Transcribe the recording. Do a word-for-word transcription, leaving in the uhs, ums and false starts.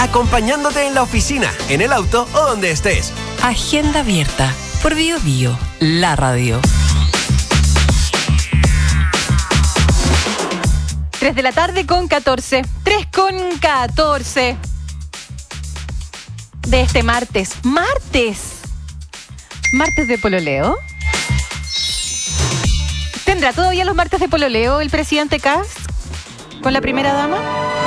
acompañándote en la oficina, en el auto o donde estés. Agenda abierta por Bio Bio, la radio. tres de la tarde con catorce. tres con catorce. De este martes. Martes. Martes de pololeo. ¿Tendrá todavía los martes de pololeo el presidente Kast con la primera dama?